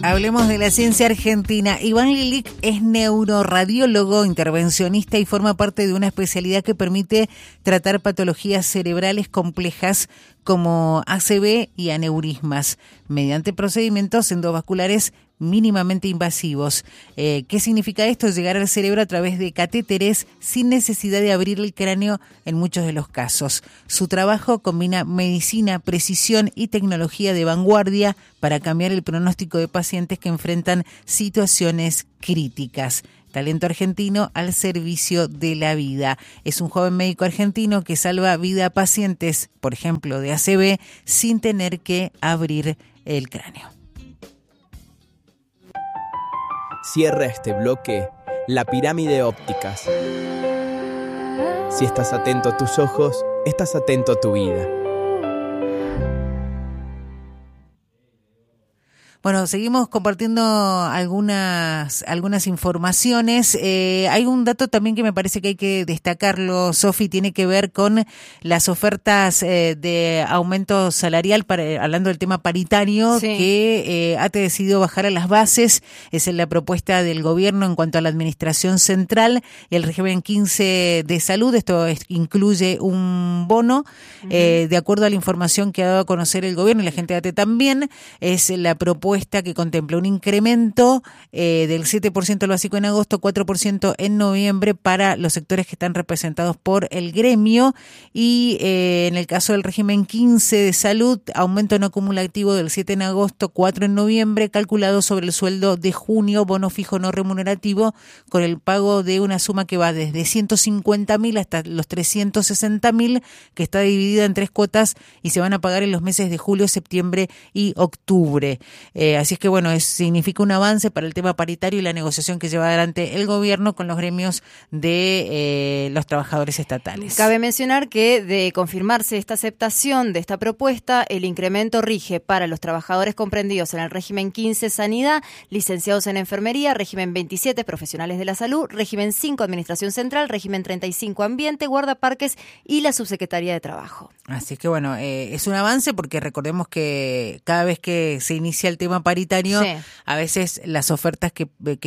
Hablemos de la ciencia argentina. Iván Lilic es neuroradiólogo, intervencionista y forma parte de una especialidad que permite tratar patologías cerebrales complejas como ACV y aneurismas mediante procedimientos endovasculares mínimamente invasivos. ¿Qué significa esto? Llegar al cerebro a través de catéteres sin necesidad de abrir el cráneo en muchos de los casos. Su trabajo combina medicina, precisión y tecnología de vanguardia para cambiar el pronóstico de pacientes que enfrentan situaciones críticas. Talento argentino al servicio de la vida. Es un joven médico argentino que salva vida a pacientes, por ejemplo, de ACV, sin tener que abrir el cráneo. Cierra este bloque la pirámide ópticas. Si estás atento a tus ojos, estás atento a tu vida. Bueno, seguimos compartiendo algunas informaciones. Hay un dato también que me parece que hay que destacarlo, Sofi, tiene que ver con las ofertas de aumento salarial, hablando del tema paritario, sí, que ATE decidió bajar a las bases. Esa es la propuesta del gobierno en cuanto a la administración central y el régimen 15 de salud. Esto incluye un bono. De acuerdo a la información que ha dado a conocer el gobierno y la gente de ATE también, es la propuesta que contempla un incremento del 7% del básico en agosto, 4% en noviembre para los sectores que están representados por el gremio y en el caso del régimen 15 de salud, aumento no acumulativo del 7 en agosto, 4 en noviembre, calculado sobre el sueldo de junio, bono fijo no remunerativo, con el pago de una suma que va desde 150.000 hasta los 360.000, que está dividida en 3 cuotas y se van a pagar en los meses de julio, septiembre y octubre. Así es que, bueno, significa un avance para el tema paritario y la negociación que lleva adelante el gobierno con los gremios de los trabajadores estatales. Cabe mencionar que de confirmarse esta aceptación de esta propuesta, el incremento rige para los trabajadores comprendidos en el régimen 15 Sanidad, licenciados en Enfermería, régimen 27 Profesionales de la Salud, régimen 5 Administración Central, régimen 35 Ambiente, Guardaparques y la Subsecretaría de Trabajo. Así que, bueno, es un avance porque recordemos que cada vez que se inicia el tema paritario, sí, a veces las ofertas que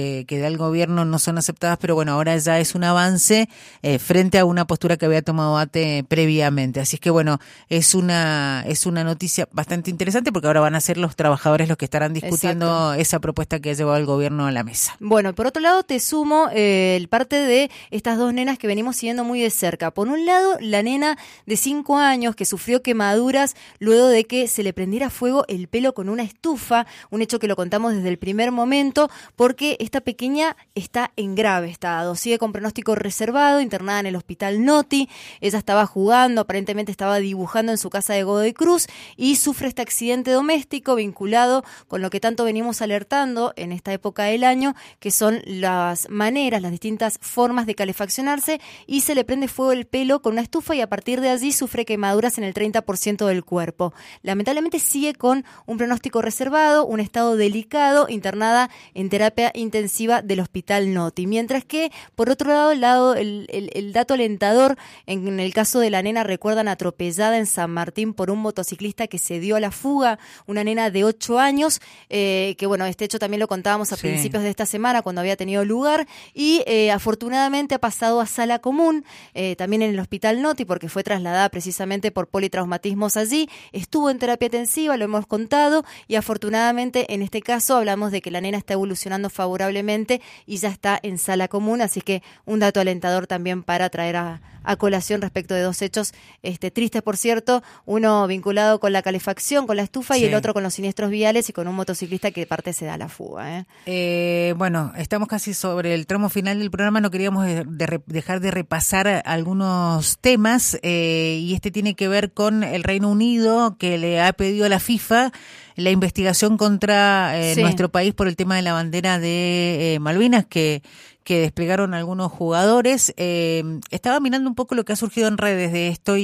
da el gobierno no son aceptadas, pero bueno, ahora ya es un avance frente a una postura que había tomado ATE previamente. Así es que, bueno, es una noticia bastante interesante porque ahora van a ser los trabajadores los que estarán discutiendo, exacto, esa propuesta que ha llevado el gobierno a la mesa. Bueno, por otro lado te sumo el parte de estas dos nenas que venimos siguiendo muy de cerca. Por un lado, la nena de 5 años que sufrió quemaduras luego de que se le prendiera fuego el pelo con una estufa, un hecho que lo contamos desde el primer momento, porque esta pequeña está en grave estado, sigue con pronóstico reservado, internada en el hospital Noti. Ella estaba jugando, aparentemente estaba dibujando en su casa de Godoy Cruz y sufre este accidente doméstico vinculado con lo que tanto venimos alertando en esta época del año, que son las maneras, las distintas formas de calefaccionarse, y se le prende fuego el pelo con una estufa y a partir de allí sufre quemaduras en el 30% del cuerpo. Lamentablemente sigue con un pronóstico reservado, un estado delicado, internada en terapia intensiva del hospital Noti. Mientras que, por otro lado, el dato alentador, en el caso de la nena, recuerdan, atropellada en San Martín por un motociclista que se dio a la fuga, una nena de 8 años, que bueno, este hecho también lo contábamos a principios de esta semana cuando había tenido lugar, y afortunadamente ha pasado a sala común, también en el hospital Noti, porque fue trasladada precisamente por politraumatismos allí, estuvo en terapia intensiva, lo hemos contado, y afortunadamente en este caso hablamos de que la nena está evolucionando favorablemente y ya está en sala común, así que un dato alentador también para traer a colación respecto de dos hechos tristes, por cierto, uno vinculado con la calefacción, con la estufa, sí, y el otro con los siniestros viales y con un motociclista que parte se da a la fuga. Bueno, estamos casi sobre el tramo final del programa, no queríamos dejar de repasar algunos temas y este tiene que ver con el Reino Unido, que le ha pedido a la FIFA la investigación contra nuestro país por el tema de la bandera de Malvinas que desplegaron algunos jugadores. Estaba mirando un poco lo que ha surgido en redes de esto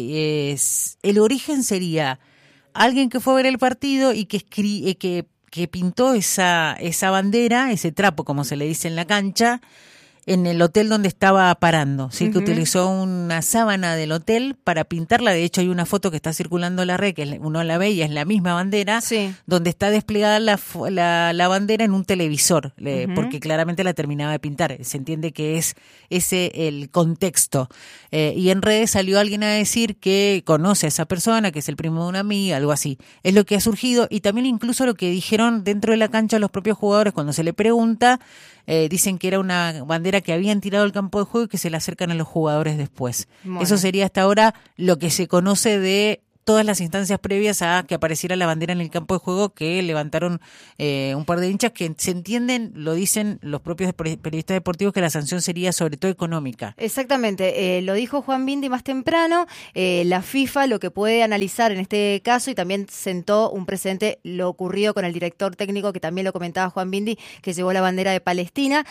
y el origen sería alguien que fue a ver el partido y que pintó esa bandera, ese trapo como se le dice en la cancha, en el hotel donde estaba parando, ¿sí? Que utilizó una sábana del hotel para pintarla. De hecho, hay una foto que está circulando en la red, que uno la ve y es la misma bandera, donde está desplegada la bandera en un televisor, porque claramente la terminaba de pintar. Se entiende que es ese el contexto. Y en redes salió alguien a decir que conoce a esa persona, que es el primo de una amiga, algo así. Es lo que ha surgido, y también incluso lo que dijeron dentro de la cancha los propios jugadores cuando se le pregunta. Dicen que era una bandera que habían tirado al campo de juego y que se le acercan a los jugadores después. Bueno. Eso sería hasta ahora lo que se conoce de todas las instancias previas a que apareciera la bandera en el campo de juego, que levantaron un par de hinchas que se entienden, lo dicen los propios periodistas deportivos, que la sanción sería sobre todo económica. Exactamente, lo dijo Juan Bindi más temprano. La FIFA lo que puede analizar en este caso, y también sentó un precedente lo ocurrido con el director técnico, que también lo comentaba Juan Bindi, que llevó la bandera de Palestina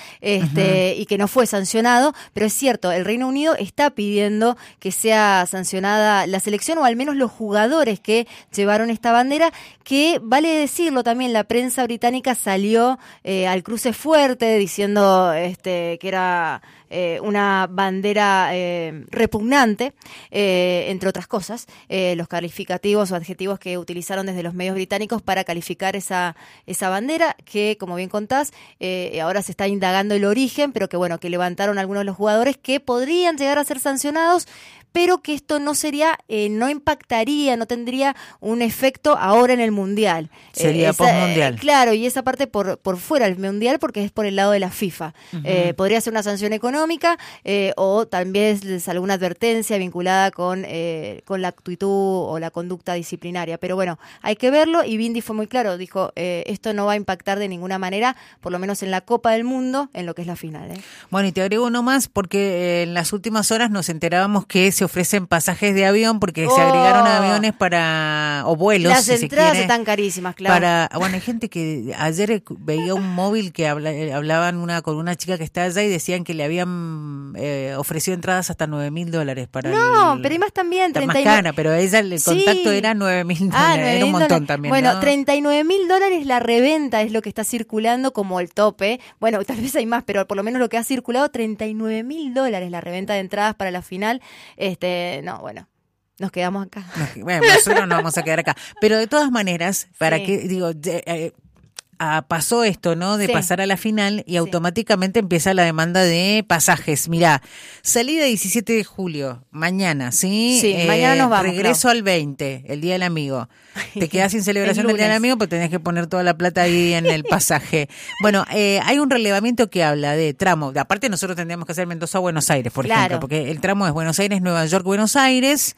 y que no fue sancionado, pero es cierto, el Reino Unido está pidiendo que sea sancionada la selección, o al menos los jugadores que llevaron esta bandera, que vale decirlo también, la prensa británica salió al cruce fuerte diciendo que era una bandera repugnante, entre otras cosas, los calificativos o adjetivos que utilizaron desde los medios británicos para calificar esa bandera, que como bien contás, ahora se está indagando el origen, pero que bueno, que levantaron algunos de los jugadores que podrían llegar a ser sancionados, pero que esto no sería, no impactaría, no tendría un efecto ahora en el Mundial. Sería post-mundial. Claro, y esa parte por fuera del Mundial, porque es por el lado de la FIFA. Podría ser una sanción económica o tal vez alguna advertencia vinculada con la actitud o la conducta disciplinaria. Pero bueno, hay que verlo, y Bindi fue muy claro, dijo, esto no va a impactar de ninguna manera, por lo menos en la Copa del Mundo, en lo que es la final. Bueno, y te agrego uno más, porque en las últimas horas nos enterábamos que se ofrecen pasajes de avión, porque se agregaron aviones o vuelos. Las entradas están carísimas, claro. Bueno, hay gente que ayer veía un móvil que hablaban con una chica que está allá y decían que le habían ofrecido entradas hasta $9,000 para pero hay más también. Está más cara, pero ella el contacto era $9,000, era un montón también. Bueno, ¿no? $39,000 la reventa es lo que está circulando como el tope. Bueno, tal vez hay más, pero por lo menos lo que ha circulado, $39,000 la reventa de entradas para la final. No, bueno, nos quedamos acá. Bueno, nosotros no vamos a quedar acá. Pero de todas maneras, pasó esto, ¿no? De pasar a la final y automáticamente empieza la demanda de pasajes. Mirá, salida 17 de julio, mañana, ¿sí? Sí, mañana nos vamos. Regreso al 20, el Día del Amigo. Te quedás sin celebración del Día del Amigo, pero tenés que poner toda la plata ahí en el pasaje. Bueno, hay un relevamiento que habla de tramo. Aparte, nosotros tendríamos que hacer Mendoza a Buenos Aires, por ejemplo, porque el tramo es Buenos Aires, Nueva York, Buenos Aires,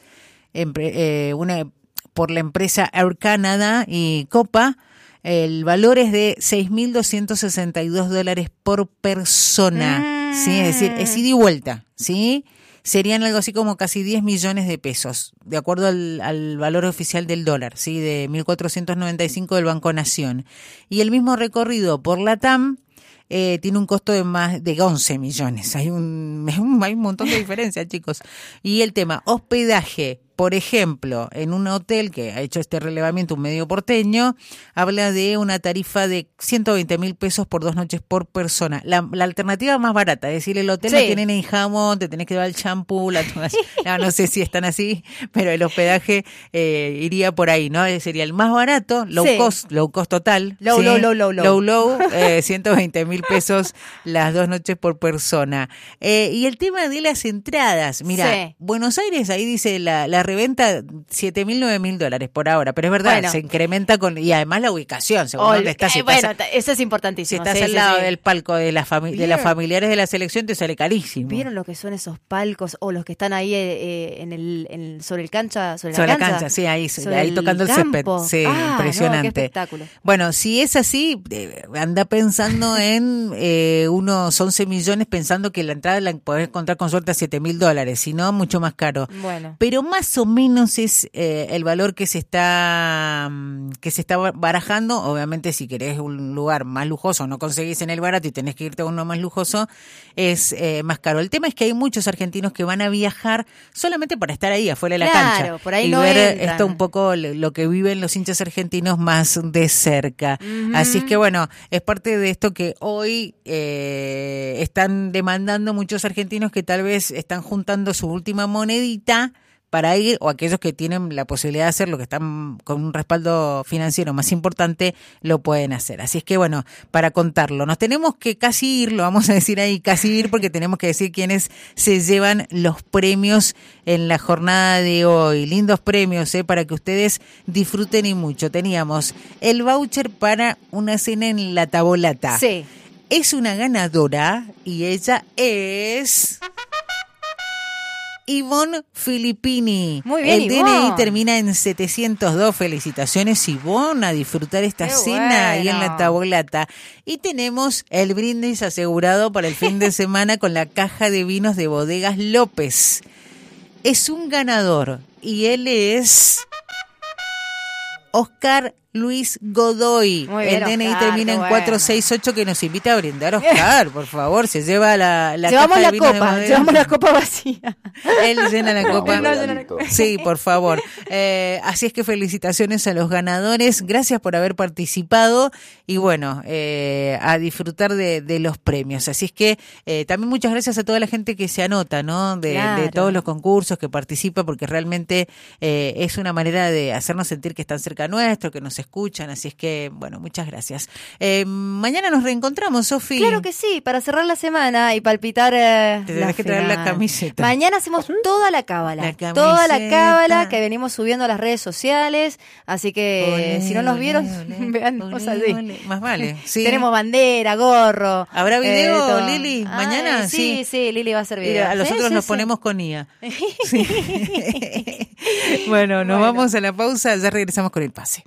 por la empresa Air Canada y Copa. El valor es de $6,262 por persona, ¿sí? Es decir, es ida y vuelta, ¿sí? Serían algo así como casi 10 millones de pesos, de acuerdo al valor oficial del dólar, ¿sí? De 1.495 del Banco Nación. Y el mismo recorrido por LATAM tiene un costo de más de 11 millones. Hay un montón de diferencias, chicos. Y el tema hospedaje, por ejemplo, en un hotel que ha hecho este relevamiento, un medio porteño, habla de una tarifa de 120,000 pesos por 2 noches por persona. La alternativa más barata, es decir, el hotel no tiene ni jamón, te tenés que dar el champú, no sé si están así, pero el hospedaje iría por ahí, ¿no? Sería el más barato, low cost total. Low, 120,000 pesos las 2 noches por persona. Y el tema de las entradas, mira, Buenos Aires, ahí dice la reventa $7,000, $9,000 por ahora, pero es verdad, se incrementa y además la ubicación, según donde estás. Eso es importantísimo. Si estás al lado del palco de las familiares de la selección, te sale carísimo. ¿Vieron lo que son esos palcos o los que están ahí sobre el cancha? Sobre la cancha, sí, ahí tocando el césped. Sí, impresionante. Qué espectáculo. Bueno, si es así, anda pensando en unos 11 millones, pensando que la entrada la podés encontrar con suerte a $7,000, si no, mucho más caro. Bueno. Pero más más o menos es el valor que se está barajando. Obviamente, si querés un lugar más lujoso, no conseguís en el barato y tenés que irte a uno más lujoso, es más caro. El tema es que hay muchos argentinos que van a viajar solamente para estar ahí afuera de la cancha por ahí y no ver entran. esto un poco lo que viven los hinchas argentinos más de cerca. Así es que bueno, es parte de esto que hoy están demandando muchos argentinos que tal vez están juntando su última monedita para ir, o aquellos que tienen la posibilidad de hacerlo, que están con un respaldo financiero más importante, lo pueden hacer. Así es que bueno, para contarlo, nos tenemos que casi ir, lo vamos a decir ahí, casi ir, porque tenemos que decir quiénes se llevan los premios en la jornada de hoy. Lindos premios, para que ustedes disfruten y mucho. Teníamos el voucher para una cena en La Tavolata. Sí. Es una ganadora y ella es Ivonne Filippini. Muy bien, el Ivonne. DNI termina en 702. Felicitaciones, Ivonne, a disfrutar esta Qué cena ahí en bueno. La Tavolata. Y tenemos el brindis asegurado para el fin de semana con la caja de vinos de Bodegas López. Es un ganador y él es Oscar Luis Godoy. Muy bien, el DNI Oscar, termina en qué bueno. 468, que nos invita a brindar. Oscar, por favor, se lleva la Llevamos caja la de vino de copa, Bodegas. llevamos la copa vacía. Él llena la copa. No, llena la copa. Sí, por favor. Así es que felicitaciones a los ganadores. Gracias por haber participado y bueno, a disfrutar de los premios. Así es que también muchas gracias a toda la gente que se anota, ¿no? De todos los concursos, que participa, porque realmente es una manera de hacernos sentir que están cerca nuestro, que nos escuchan. Así es que, bueno, muchas gracias. Mañana nos reencontramos, Sofi. Claro que sí, para cerrar la semana y palpitar Te tenés que traer la final. camiseta. Mañana hacemos toda la cábala. La camiseta. Toda la cábala que venimos subiendo a las redes sociales. Así que Olé, si no nos vieron, olé, vean olé, cosas así. olé. Más vale. Sí. Tenemos bandera, gorro. ¿Habrá video, todo. Lili? Ah, ¿Mañana? Sí, Lili va a hacer video. Mira, a los Sí, otros sí, nos sí. ponemos con IA. Sí. Bueno, nos vamos a la pausa, ya regresamos con el pase.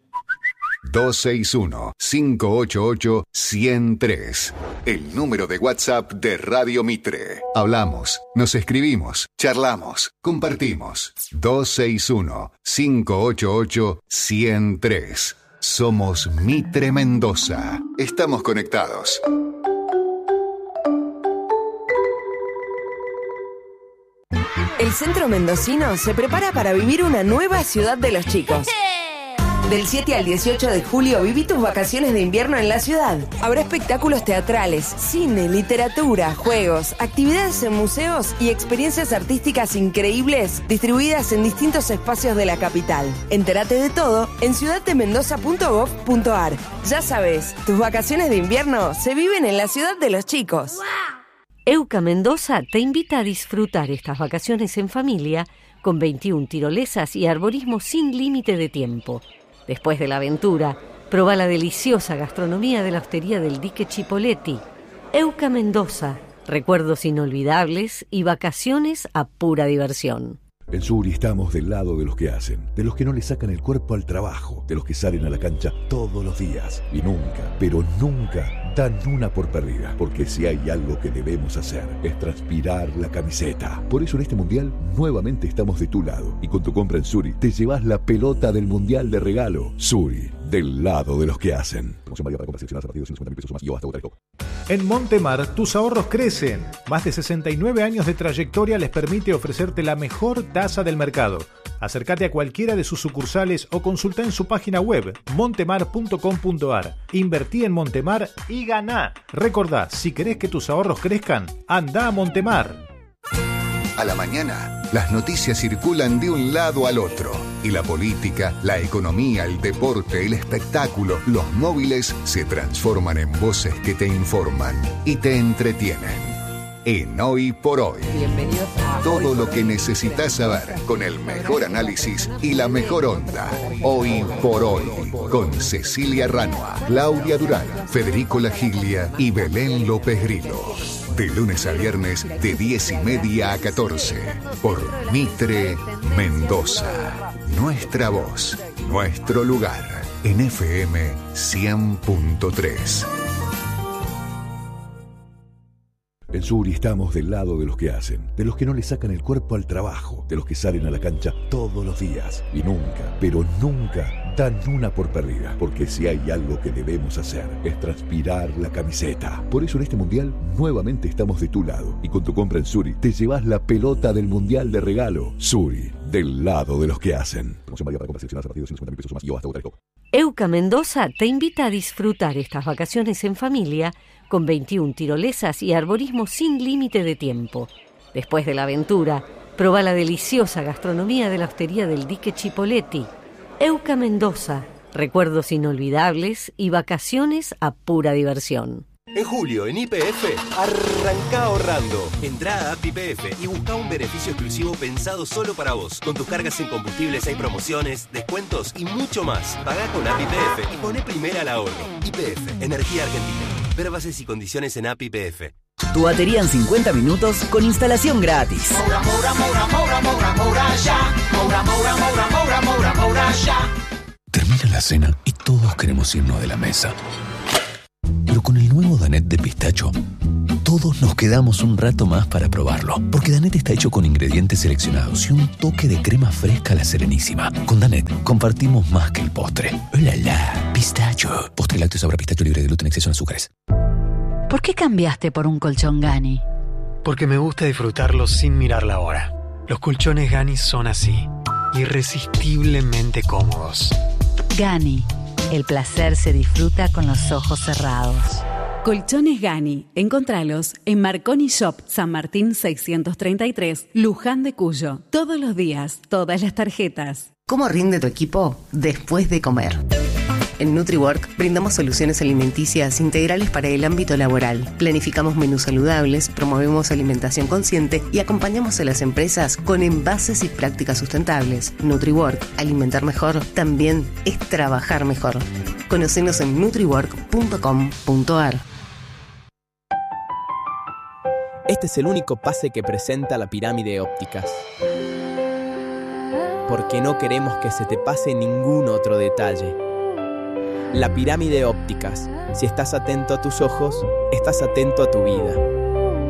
261-588-103. El número de WhatsApp de Radio Mitre. Hablamos, nos escribimos, charlamos, compartimos. 261-588-103. Somos Mitre Mendoza. Estamos conectados. El centro mendocino se prepara para vivir una nueva ciudad de los chicos. Del 7 al 18 de julio viví tus vacaciones de invierno en la ciudad. Habrá espectáculos teatrales, cine, literatura, juegos, actividades en museos y experiencias artísticas increíbles distribuidas en distintos espacios de la capital. Entérate de todo en ciudaddemendoza.gov.ar. Ya sabes, tus vacaciones de invierno se viven en la ciudad de los chicos. Euca Mendoza te invita a disfrutar estas vacaciones en familia con 21 tirolesas y arborismo sin límite de tiempo. Después de la aventura, proba la deliciosa gastronomía de la hostería del Dique Chipoleti. Euca Mendoza, recuerdos inolvidables y vacaciones a pura diversión. En Suri estamos del lado de los que hacen, de los que no le sacan el cuerpo al trabajo, de los que salen a la cancha todos los días y nunca, pero nunca dan una por perdida, porque si hay algo que debemos hacer es transpirar la camiseta. Por eso en este mundial nuevamente estamos de tu lado y con tu compra en Suri te llevas la pelota del mundial de regalo. Suri, del lado de los que hacen. Promoción válida para compras seleccionadas a partir de 250.000 pesos o más y o hasta votar el copo. En Montemar, tus ahorros crecen. Más de 69 años de trayectoria les permite ofrecerte la mejor tasa del mercado. Acércate a cualquiera de sus sucursales o consulta en su página web montemar.com.ar. Invertí en Montemar y ganá. Recordá, si querés que tus ahorros crezcan, anda a Montemar. A la mañana, las noticias circulan de un lado al otro. Y la política, la economía, el deporte, el espectáculo, los móviles se transforman en voces que te informan y te entretienen. En Hoy por Hoy. Bienvenidos a Todo lo que necesitas saber con el mejor análisis y la mejor onda. Hoy por Hoy. Con Cecilia Ranoa, Claudia Durán, Federico Lagiglia y Belén López Grillo. De lunes a viernes de 10:30 a 14. Por Mitre Mendoza. Nuestra voz, nuestro lugar. En FM 100.3. En Suri estamos del lado de los que hacen, de los que no le sacan el cuerpo al trabajo, de los que salen a la cancha todos los días y nunca, pero nunca dan una por perdida, porque si hay algo que debemos hacer es transpirar la camiseta. Por eso en este mundial nuevamente estamos de tu lado y con tu compra en Suri te llevas la pelota del mundial de regalo. Suri, del lado de los que hacen. Promoción válida para compras seleccionadas a partir de 250.000 pesos o más y o hasta votar el copo. Euca Mendoza te invita a disfrutar estas vacaciones en familia con 21 tirolesas y arborismo sin límite de tiempo. Después de la aventura, proba la deliciosa gastronomía de la hostería del Dique Chipoletti. Euca Mendoza, recuerdos inolvidables y vacaciones a pura diversión. En julio, en YPF, arranca ahorrando. Entrá a App YPF y busca un beneficio exclusivo pensado solo para vos. Con tus cargas en combustibles hay promociones, descuentos y mucho más. Pagá con App YPF y poné primera al ahorro. YPF, Energía Argentina. Ver bases y condiciones en App YPF. Tu batería en 50 minutos con instalación gratis. Termina la cena y todos queremos irnos de la mesa. Pero con el nuevo Danette de pistacho, todos nos quedamos un rato más para probarlo. Porque Danette está hecho con ingredientes seleccionados y un toque de crema fresca a la Serenísima. Con Danette compartimos más que el postre. ¡Hola, la! Pistacho. Postre lácteo sabor a pistacho libre de gluten, exceso en azúcares. ¿Por qué cambiaste por un colchón Gani? Porque me gusta disfrutarlo sin mirar la hora. Los colchones Gani son así, irresistiblemente cómodos. Gani. El placer se disfruta con los ojos cerrados. Colchones Gani. Encontralos en Marconi Shop, San Martín 633, Luján de Cuyo. Todos los días, todas las tarjetas. ¿Cómo rinde tu equipo después de comer? En NutriWork brindamos soluciones alimenticias integrales para el ámbito laboral. Planificamos menús saludables, promovemos alimentación consciente y acompañamos a las empresas con envases y prácticas sustentables. NutriWork, alimentar mejor, también es trabajar mejor. Conocenos en nutriwork.com.ar. Este es el único pase que presenta la pirámide ópticas. Porque no queremos que se te pase ningún otro detalle. La pirámide ópticas. Si estás atento a tus ojos, estás atento a tu vida.